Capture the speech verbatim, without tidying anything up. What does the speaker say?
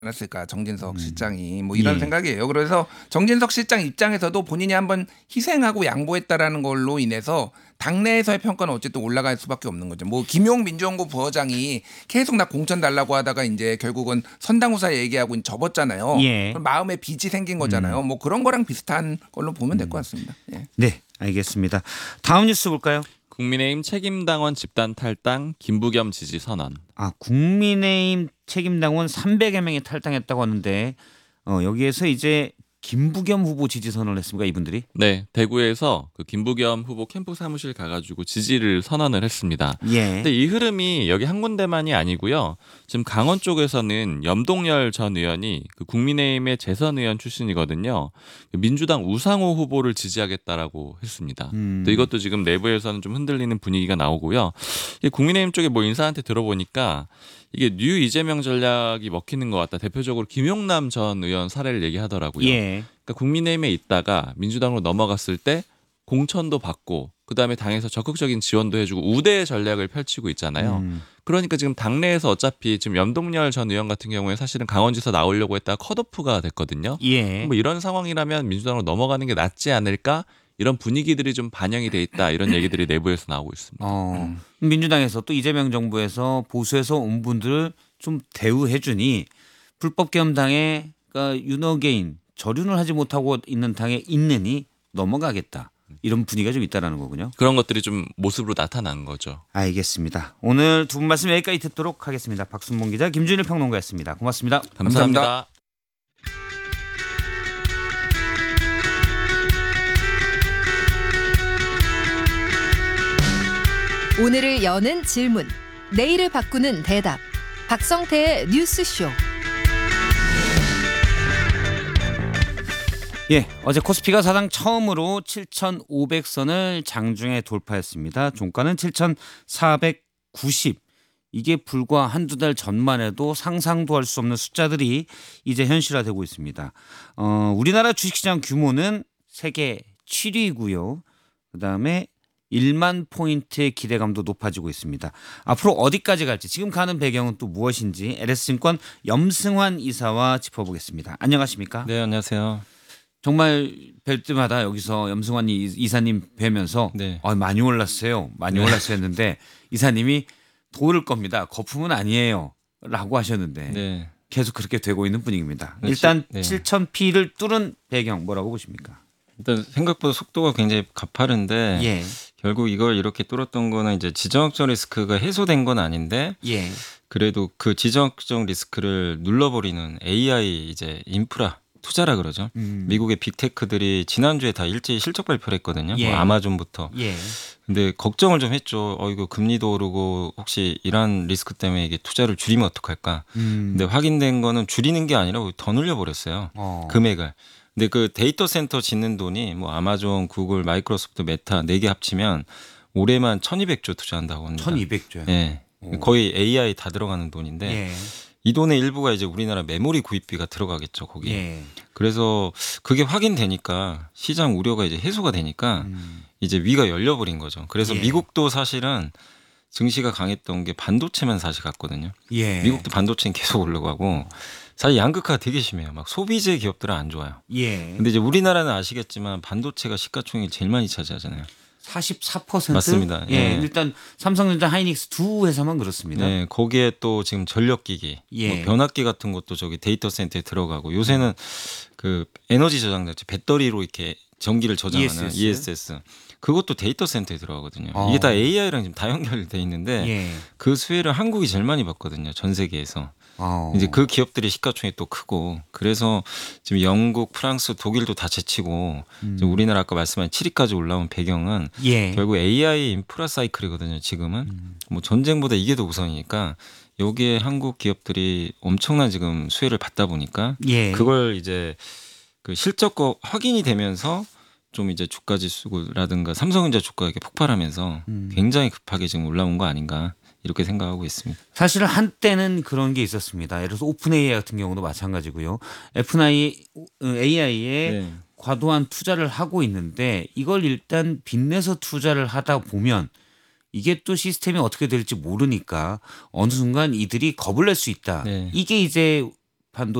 않았을까 정진석 음. 실장이 뭐 이런 예. 생각이에요. 그래서 정진석 실장 입장에서도 본인이 한번 희생하고 양보했다라는 걸로 인해서 당내에서의 평가는 어쨌든 올라갈 수밖에 없는 거죠. 뭐 김용 민주연구 부원장이 계속 나 공천 달라고 하다가 이제 결국은 선당후사 얘기하고 접었잖아요. 예. 그럼 마음에 빚이 생긴 거잖아요. 뭐 그런 거랑 비슷한 걸로 보면 될 것 음. 같습니다. 예. 네, 알겠습니다. 다음 뉴스 볼까요? 국민의힘 책임당원 집단 탈당 김부겸 지지 선언. 아, 국민의힘 책임당원 삼백여 명이 탈당했다고 하는데 어, 여기에서 이제 김부겸 후보 지지 선언을 했습니까, 이분들이? 네, 대구에서 그 김부겸 후보 캠프 사무실 가가지고 지지를 선언을 했습니다. 예. 근데 이 흐름이 여기 한 군데만이 아니고요. 지금 강원 쪽에서는 염동열 전 의원이 그 국민의힘의 재선 의원 출신이거든요. 민주당 우상호 후보를 지지하겠다라고 했습니다. 음. 또 이것도 지금 내부에서는 좀 흔들리는 분위기가 나오고요. 국민의힘 쪽에 뭐 인사한테 들어보니까 이게 뉴 이재명 전략이 먹히는 것 같다. 대표적으로 김용남 전 의원 사례를 얘기하더라고요. 예. 그러니까 국민의힘에 있다가 민주당으로 넘어갔을 때 공천도 받고 그다음에 당에서 적극적인 지원도 해주고 우대 전략을 펼치고 있잖아요. 음. 그러니까 지금 당내에서 어차피 지금 염동열 전 의원 같은 경우에 사실은 강원지사 나오려고 했다가 컷오프가 됐거든요. 예. 뭐 이런 상황이라면 민주당으로 넘어가는 게 낫지 않을까? 이런 분위기들이 좀 반영이 돼 있다. 이런 얘기들이 내부에서 나오고 있습니다. 어, 민주당에서 또 이재명 정부에서 보수에서 온 분들을 좀 대우해 주니 불법 겸당에 그러니까 윤어게인 저륜을 하지 못하고 있는 당에 있느니 넘어가겠다. 이런 분위기가 좀 있다라는 거군요. 그런 것들이 좀 모습으로 나타난 거죠. 알겠습니다. 오늘 두 분 말씀 여기까지 듣도록 하겠습니다. 박순봉 기자, 김준일 평론가였습니다. 고맙습니다. 감사합니다. 감사합니다. 오늘을 여는 질문, 내일을 바꾸는 대답. 박성태의 뉴스쇼. 예, 어제 코스피가 사상 처음으로 칠천오백 선을 장중에 돌파했습니다. 종가는 칠천사백구십. 이게 불과 한두 달 전만 해도 상상도 할 수 없는 숫자들이 이제 현실화되고 있습니다. 어, 우리나라 주식시장 규모는 세계 칠 위고요. 그다음에 일만 포인트의 기대감도 높아지고 있습니다. 앞으로 어디까지 갈지 지금 가는 배경은 또 무엇인지 엘에스증권 염승환 이사와 짚어보겠습니다. 안녕하십니까? 네, 안녕하세요. 정말 뵐 때마다 여기서 염승환 이사님 뵈면서 네. 아, 많이 올랐어요. 많이 네. 올랐어요 했는데 이사님이 도를 겁니다. 거품은 아니에요. 라고 하셨는데 네. 계속 그렇게 되고 있는 분위기입니다. 네, 일단 네. 칠천 피를 뚫은 배경 뭐라고 보십니까? 일단 생각보다 속도가 굉장히 가파른데 예. 결국 이걸 이렇게 뚫었던 거는 이제 지정학적 리스크가 해소된 건 아닌데 예. 그래도 그 지정학적 리스크를 눌러버리는 에이아이 이제 인프라 투자라 그러죠. 음. 미국의 빅테크들이 지난주에 다 일제히 실적 발표를 했거든요. 예. 뭐 아마존부터. 예. 근데 걱정을 좀 했죠. 어 이거 금리도 오르고 혹시 이런 리스크 때문에 이게 투자를 줄이면 어떡할까. 음. 근데 확인된 거는 줄이는 게 아니라 더 늘려버렸어요. 어. 금액을. 근데 그 데이터 센터 짓는 돈이 뭐 아마존, 구글, 마이크로소프트, 메타 네 개 합치면 올해만 천이백조 투자한다고 합니다. 천이백조요. 예. 오. 거의 에이아이 다 들어가는 돈인데 예. 이 돈의 일부가 이제 우리나라 메모리 구입비가 들어가겠죠, 거기. 예. 그래서 그게 확인되니까 시장 우려가 이제 해소가 되니까 음. 이제 위가 열려버린 거죠. 그래서 예. 미국도 사실은 증시가 강했던 게 반도체만 사실 갔거든요. 예. 미국도 반도체는 계속 올라가고 사실 양극화가 되게 심해요. 막 소비재 기업들은 안 좋아요. 예. 근데 이제 우리나라는 아시겠지만 반도체가 시가총액 제일 많이 차지하잖아요. 사십사 퍼센트? 맞습니다. 예. 예. 일단 삼성전자, 하이닉스 두 회사만 그렇습니다. 네, 거기에 또 지금 전력기기, 예. 뭐 변압기 같은 것도 저기 데이터 센터에 들어가고 요새는 그 에너지 저장장치 배터리로 이렇게 전기를 저장하는 이에스에스. 이에스에스 그것도 데이터 센터에 들어가거든요. 어. 이게 다 에이아이랑 지금 다 연결돼 있는데 예. 그 수혜를 한국이 제일 많이 받거든요. 전 세계에서. 어. 이제 그 기업들이 시가총액이 또 크고 그래서 지금 영국, 프랑스, 독일도 다 제치고 음. 지금 우리나라 아까 말씀하신 칠 위까지 올라온 배경은 예. 결국 에이아이 인프라 사이클이거든요. 지금은 음. 뭐 전쟁보다 이게 더 우선이니까 여기에 한국 기업들이 엄청난 지금 수혜를 받다 보니까 예. 그걸 이제 그 실적과 확인이 되면서 좀 이제 주가 지수라든가 삼성전자 주가가 이렇게 폭발하면서 음. 굉장히 급하게 지금 올라온 거 아닌가 이렇게 생각하고 있습니다. 사실 한때는 그런 게 있었습니다. 예를 들어서 오픈 에이아이 같은 경우도 마찬가지고요. 에이아이에 네. 과도한 투자를 하고 있는데 이걸 일단 빚내서 투자를 하다 보면 이게 또 시스템이 어떻게 될지 모르니까 어느 순간 이들이 겁을 낼 수 있다. 네. 이게 이제 반도